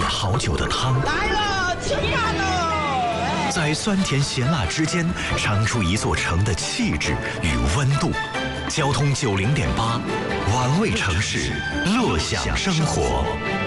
了好久的汤。 来了，吃饭喽！ 在酸甜咸辣之间，尝出一座城的气质与温度。交通90.8，玩味城市，乐享生活。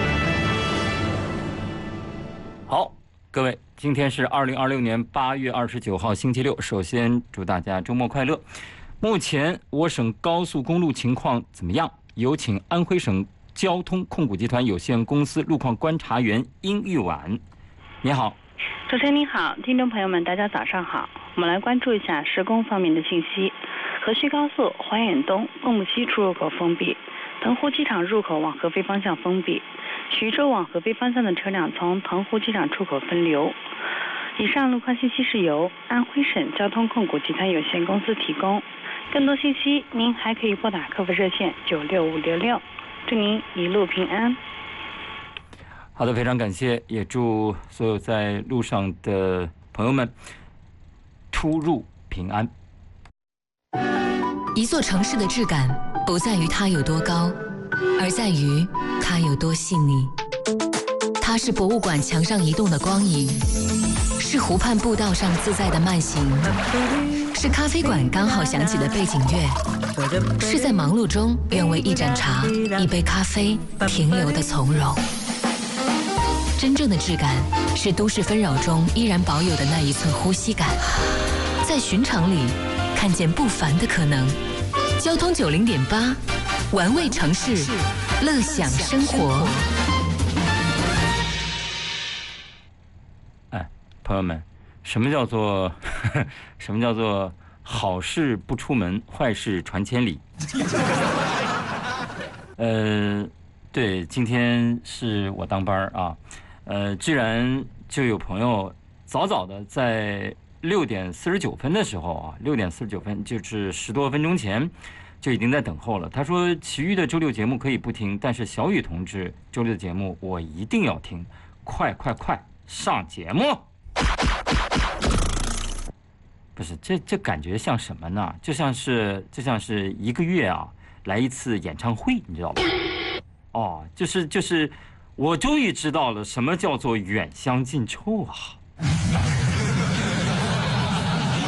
好，各位，今天是2026年8月29号，星期六。首先祝大家周末快乐。目前我省高速公路情况怎么样？有请安徽省交通控股集团有限公司路况观察员殷玉婉。你好。 主持人您好，听众朋友们，大家早上好。我们来关注一下施工方面的信息。河西高速怀远东、蚌埠西出入口封闭，腾湖机场入口往合肥方向封闭，徐州往合肥方向的车辆从腾湖机场出口分流。以上路况信息是由安徽省交通控股集团有限公司提供。更多信息您还可以拨打客服热线96566。祝您一路平安。 好的，非常感谢，也祝所有在路上的朋友们出入平安。 一座城市的质感不在于它有多高，而在于它有多细腻。它是博物馆墙上移动的光影，是湖畔步道上自在的慢行，是咖啡馆刚好响起的背景乐，是在忙碌中愿为一盏茶、一杯咖啡停留的从容。真正的质感是都市纷扰中依然保有的那一寸呼吸感，在寻常里看见不凡的可能。交通90.8，玩味城市，乐享生活。 哎，朋友们，什么叫做好事不出门，坏事传千里？对，今天是我当班啊。居然就有朋友早早的在6点49分的时候啊，6点49分就是10多分钟前就已经在等候了。他说其余的周六节目可以不听，但是小雨同志周六的节目我一定要听，快上节目！不是，这感觉像什么呢？就像是1个月啊来一次演唱会，你知道吧？哦，就是我终于知道了什么叫做远香近臭啊！